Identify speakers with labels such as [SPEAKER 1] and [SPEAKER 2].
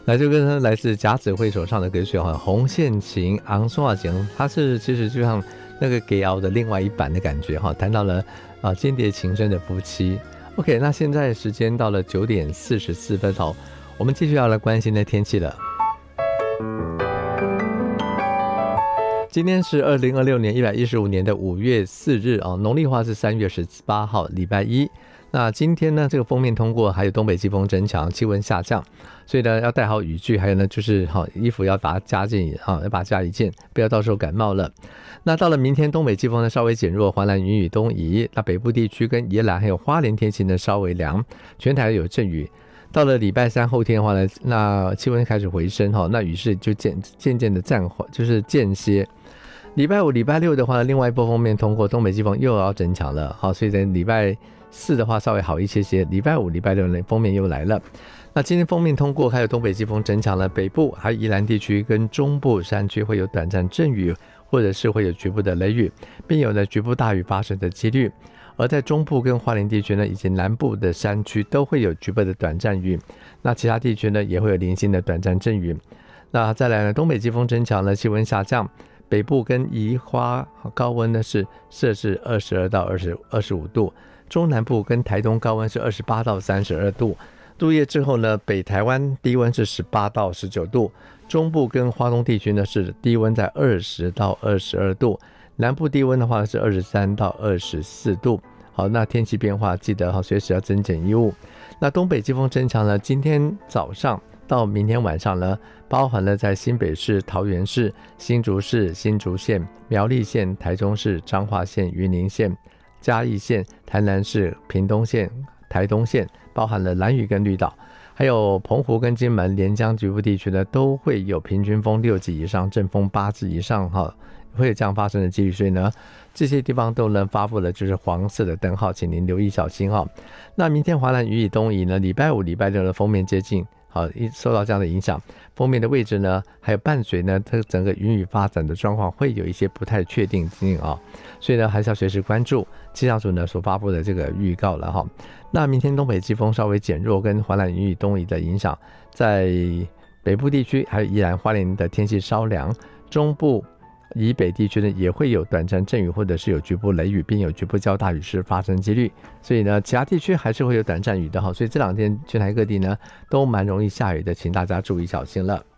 [SPEAKER 1] 那这个来自甲子会手上的歌曲红线情昂双行，它是其实就像那个给熬的另外一版的感觉谈到了间谍情深的夫妻。 OK， 那现在时间到了9点44分我们继续要来关心的天气了。今天是2026年115年的5月4日农历话是3月18号礼拜一。那今天呢，这个锋面通过，还有东北季风增强，气温下降，所以呢要带好雨具，还有呢就是衣服要把它加进要把它加一件，不要到时候感冒了。那到了明天，东北季风呢稍微减弱，环南云雨东移，那北部地区跟宜兰还有花莲天气呢稍微凉，全台有阵雨。到了礼拜三后天的话呢，那气温开始回升那雨势就渐渐的暂缓，就是间歇。礼拜五、礼拜六的话呢，另外一波锋面通过，东北季风又要增强了所以在礼拜四的话稍微好一些些，礼拜五、礼拜六呢锋面又来了。那今天锋面通过，还有东北季风增强了，北部还有宜兰地区跟中部山区会有短暂阵雨，或者是会有局部的雷雨，并有呢局部大雨发生的几率。而在中部跟花莲地区呢，以及南部的山区都会有局部的短暂雨，那其他地区呢也会有零星的短暂阵雨。那再来呢，东北季风增强了，气温下降，北部跟宜花高温呢是摄氏22到25度，中南部跟台东高温是28到32度。入夜之后呢，北台湾低温是18到19度，中部跟花东地区呢是低温在20到22度，南部低温的话是23到24度。好，那天气变化记得随时要增减衣物。那东北季风增强呢，今天早上到明天晚上呢，包含了在新北市、桃园市、新竹市、新竹县、苗栗县、台中市、彰化县、云林县、嘉义县、台南市、屏东县、台东县，包含了兰屿跟绿岛，还有澎湖跟金门、连江局部地区呢，都会有平均风6级以上，阵风8级以上会有这样发生的几率，所以呢这些地方都能发布了就是黄色的灯号，请您留意小心那明天华南雨以东移呢，礼拜五、礼拜六的锋面接近受到这样的影响，锋面的位置呢还有伴随呢这整个云雨发展的状况会有一些不太确定性所以呢还是要随时关注气象署呢所发布的这个预告了那明天东北季风稍微减弱，跟华南云雨东移的影响，在北部地区还有宜兰花莲的天气稍凉，中部以北地区呢也会有短暂阵雨，或者是有局部雷雨，并有局部较大雨势发生几率，所以呢其他地区还是会有短暂雨的所以这两天全台各地呢都蛮容易下雨的，请大家注意小心了。